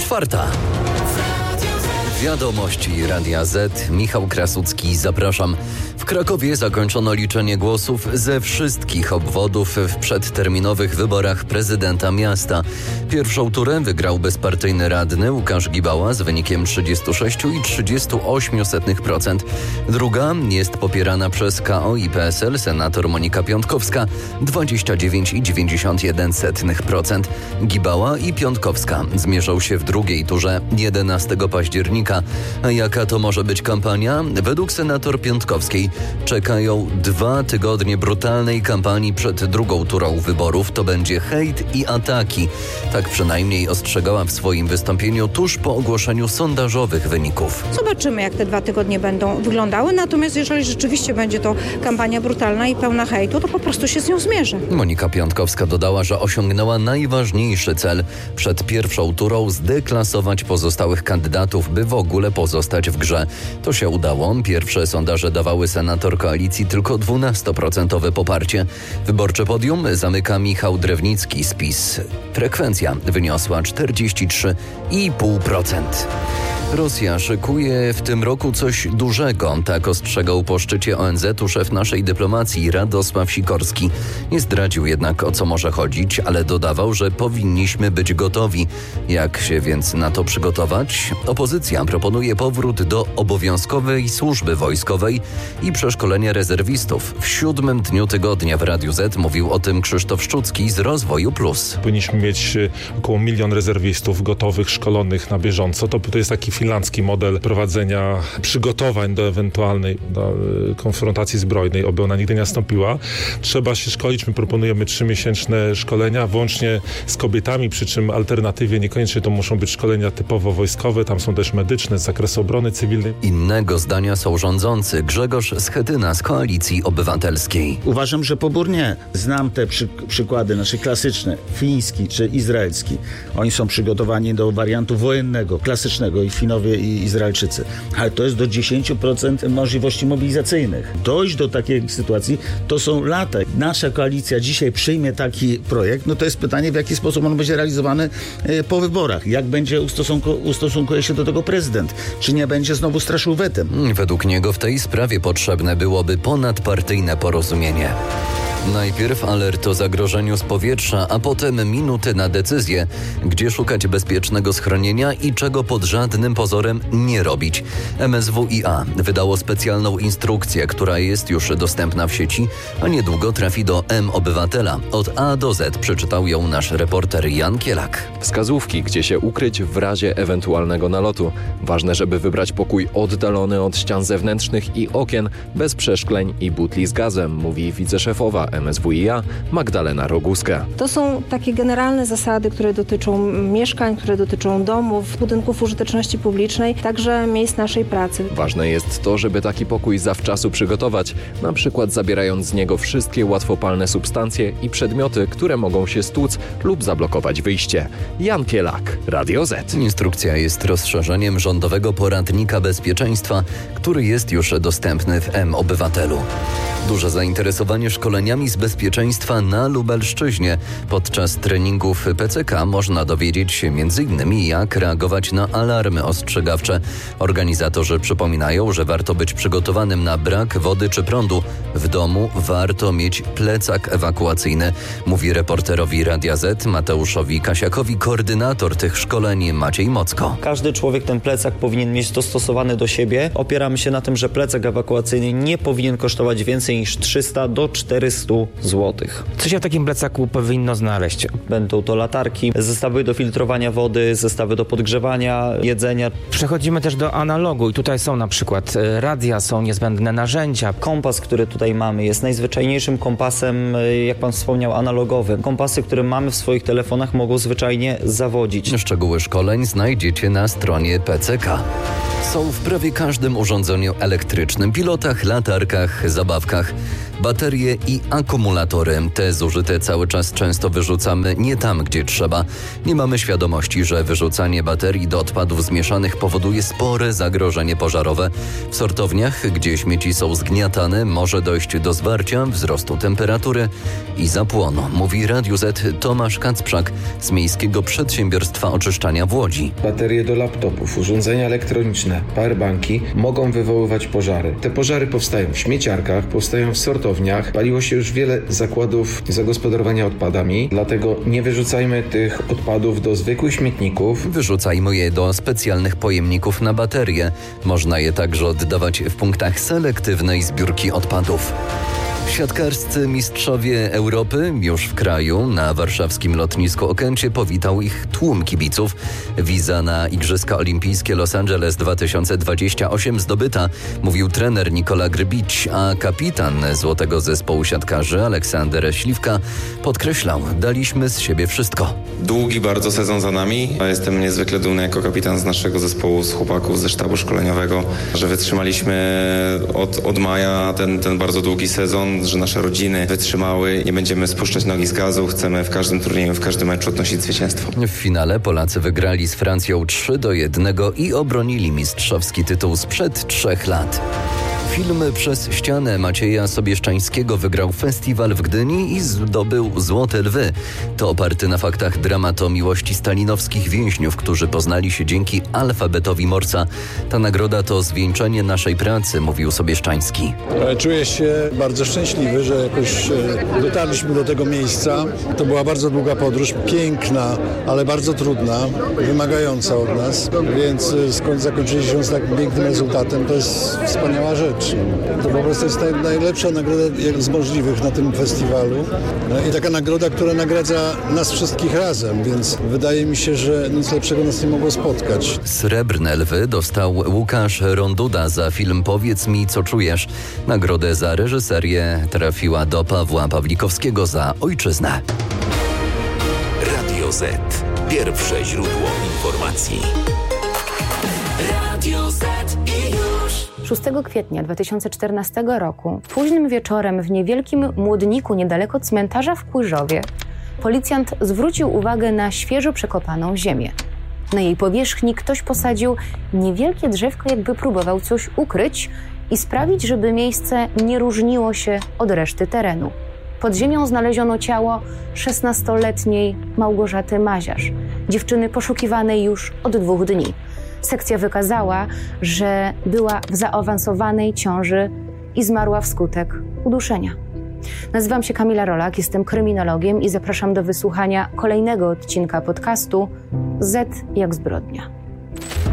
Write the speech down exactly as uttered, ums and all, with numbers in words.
Czwarta. Wiadomości Radia Z. Michał Krasucki, zapraszam. W Krakowie zakończono liczenie głosów ze wszystkich obwodów w przedterminowych wyborach prezydenta miasta. Pierwszą turę wygrał bezpartyjny radny Łukasz Gibała z wynikiem trzydzieści sześć przecinek trzydzieści osiem procent. Druga jest popierana przez K O i P S L senator Monika Piątkowska dwadzieścia dziewięć przecinek dziewięćdziesiąt jeden procent. Gibała i Piątkowska zmierzą się w drugiej turze jedenastego października. A jaka to może być kampania? Według senator Piątkowskiej czekają dwa tygodnie brutalnej kampanii przed drugą turą wyborów. To będzie hejt i ataki. Tak przynajmniej ostrzegała w swoim wystąpieniu tuż po ogłoszeniu sondażowych wyników. Zobaczymy, jak te dwa tygodnie będą wyglądały. Natomiast jeżeli rzeczywiście będzie to kampania brutalna i pełna hejtu, to po prostu się z nią zmierzę. Monika Piątkowska dodała, że osiągnęła najważniejszy cel. Przed pierwszą turą zdeklasować pozostałych kandydatów, by w ogóle pozostać w grze. To się udało. Pierwsze sondaże dawały senator koalicji tylko dwunastoprocentowe poparcie. Wyborcze podium zamyka Michał Drewnicki z PiS. Frekwencja wyniosła czterdzieści trzy przecinek pięć procent. Rosja szykuje w tym roku coś dużego, tak ostrzegał po szczycie O N Z u szef naszej dyplomacji Radosław Sikorski. Nie zdradził jednak, o co może chodzić, ale dodawał, że powinniśmy być gotowi. Jak się więc na to przygotować? Opozycja proponuje powrót do obowiązkowej służby wojskowej i przeszkolenia rezerwistów. W siódmym dniu tygodnia w Radiu Z mówił o tym Krzysztof Szczucki z Rozwoju Plus. Powinniśmy mieć około milion rezerwistów gotowych, szkolonych na bieżąco. To, to jest taki finlandzki model prowadzenia przygotowań do ewentualnej do konfrontacji zbrojnej, oby ona nigdy nie nastąpiła. Trzeba się szkolić. My proponujemy trzymiesięczne szkolenia, włącznie z kobietami, przy czym alternatywie niekoniecznie to muszą być szkolenia typowo wojskowe, tam są też medyczne z zakresu obrony cywilnej. Innego zdania są rządzący. Grzegorz Schetyna z Koalicji Obywatelskiej. Uważam, że pobór nie. Znam te przy, przykłady nasze klasyczne, fiński czy izraelski. Oni są przygotowani do wariantu wojennego, klasycznego i Finowie i Izraelczycy. Ale to jest do dziesięć procent możliwości mobilizacyjnych. Dojść do takiej sytuacji to są lata. Nasza koalicja dzisiaj przyjmie taki projekt, no to jest pytanie, w jaki sposób on będzie realizowany po wyborach. Jak będzie ustosunku, ustosunkuje się do tego prezydent? Czy nie będzie znowu straszył wetem? Według niego w tej sprawie potrzebne byłoby ponadpartyjne porozumienie. Najpierw alert o zagrożeniu z powietrza, a potem minuty na decyzję, gdzie szukać bezpiecznego schronienia i czego pod żadnym pozorem nie robić. M S W i A wydało specjalną instrukcję, która jest już dostępna w sieci, a niedługo trafi do M-Obywatela. Od A do Z przeczytał ją nasz reporter Jan Kielak. Wskazówki, gdzie się ukryć w razie ewentualnego nalotu. Ważne, żeby wybrać pokój oddalony od ścian zewnętrznych i okien, bez przeszkleń i butli z gazem, mówi wiceszefowa M S W i A Magdalena Roguska. To są takie generalne zasady, które dotyczą mieszkań, które dotyczą domów, budynków użyteczności publicznej, także miejsc naszej pracy. Ważne jest to, żeby taki pokój zawczasu przygotować, na przykład zabierając z niego wszystkie łatwopalne substancje i przedmioty, które mogą się stłuc lub zablokować wyjście. Jan Kielak, Radio Z. Instrukcja jest rozszerzeniem rządowego poradnika bezpieczeństwa, który jest już dostępny w M-Obywatelu. Duże zainteresowanie szkoleniami z bezpieczeństwa na Lubelszczyźnie. Podczas treningów P C K można dowiedzieć się między innymi jak reagować na alarmy ostrzegawcze. Organizatorzy przypominają, że warto być przygotowanym na brak wody czy prądu. W domu warto mieć plecak ewakuacyjny, mówi reporterowi Radia Z Mateuszowi Kasiakowi koordynator tych szkoleń Maciej Mocko. Każdy człowiek ten plecak powinien mieć dostosowany do siebie. Opieramy się na tym, że plecak ewakuacyjny nie powinien kosztować więcej niż trzysta do czterystu złotych. Co się w takim plecaku powinno znaleźć? Będą to latarki, zestawy do filtrowania wody, zestawy do podgrzewania jedzenia. Przechodzimy też do analogu i tutaj są na przykład radia, są niezbędne narzędzia. Kompas, który tutaj mamy, jest najzwyczajniejszym kompasem, jak pan wspomniał, analogowym. Kompasy, które mamy w swoich telefonach, mogą zwyczajnie zawodzić. Szczegóły szkoleń znajdziecie na stronie P C K. Są w prawie każdym urządzeniu elektrycznym, pilotach, latarkach, zabawkach. Baterie i Akumulatory. Te zużyte cały czas często wyrzucamy nie tam, gdzie trzeba. Nie mamy świadomości, że wyrzucanie baterii do odpadów zmieszanych powoduje spore zagrożenie pożarowe. W sortowniach, gdzie śmieci są zgniatane, może dojść do zwarcia, wzrostu temperatury i zapłonu, mówi Radiu Z Tomasz Kacprzak z Miejskiego Przedsiębiorstwa Oczyszczania w Łodzi. Baterie do laptopów, urządzenia elektroniczne, powerbanki mogą wywoływać pożary. Te pożary powstają w śmieciarkach, powstają w sortowniach. Paliło się już wiele zakładów zagospodarowania odpadami, dlatego nie wyrzucajmy tych odpadów do zwykłych śmietników. Wyrzucajmy je do specjalnych pojemników na baterie. Można je także oddawać w punktach selektywnej zbiórki odpadów. Siatkarscy mistrzowie Europy już w kraju. Na warszawskim lotnisku Okęcie powitał ich tłum kibiców. Wiza na Igrzyska Olimpijskie Los Angeles dwa tysiące dwadzieścia osiem zdobyta, mówił trener Nikola Grbić, a kapitan złotego zespołu siatkarzy Aleksander Śliwka podkreślał: daliśmy z siebie wszystko. Długi bardzo sezon za nami. Jestem niezwykle dumny jako kapitan z naszego zespołu, z chłopaków ze sztabu szkoleniowego, że wytrzymaliśmy od, od maja ten, ten bardzo długi sezon, że nasze rodziny wytrzymały. Nie będziemy spuszczać nogi z gazu. Chcemy w każdym turnieju, w każdym meczu odnosić zwycięstwo. W finale Polacy wygrali z Francją trzy do jednego i obronili mistrzowski tytuł sprzed trzech lat. Film Przez ścianę Macieja Sobieszczańskiego wygrał festiwal w Gdyni i zdobył Złote Lwy. To oparty na faktach dramat o miłości stalinowskich więźniów, którzy poznali się dzięki alfabetowi Morsa. Ta nagroda to zwieńczenie naszej pracy, mówił Sobieszczański. Czuję się bardzo szczęśliwy, że jakoś dotarliśmy do tego miejsca. To była bardzo długa podróż, piękna, ale bardzo trudna, wymagająca od nas, więc skąd zakończyliśmy z tak pięknym rezultatem, to jest wspaniała rzecz. To po prostu jest najlepsza nagroda z możliwych na tym festiwalu i taka nagroda, która nagradza nas wszystkich razem, więc wydaje mi się, że nic lepszego nas nie mogło spotkać. Srebrne Lwy dostał Łukasz Ronduda za film Powiedz mi, co czujesz. Nagrodę za reżyserię trafiła do Pawła Pawlikowskiego za Ojczyznę. Radio Z. Pierwsze źródło informacji. Radio Z i już. szóstego kwietnia dwa tysiące czternastego roku, późnym wieczorem w niewielkim Młodniku niedaleko cmentarza w Kłyżowie, policjant zwrócił uwagę na świeżo przekopaną ziemię. Na jej powierzchni ktoś posadził niewielkie drzewko, jakby próbował coś ukryć i sprawić, żeby miejsce nie różniło się od reszty terenu. Pod ziemią znaleziono ciało szesnastoletniej Małgorzaty Maziarz, dziewczyny poszukiwanej już od dwóch dni. Sekcja wykazała, że była w zaawansowanej ciąży i zmarła wskutek uduszenia. Nazywam się Kamila Rolak, jestem kryminologiem i zapraszam do wysłuchania kolejnego odcinka podcastu Z jak zbrodnia.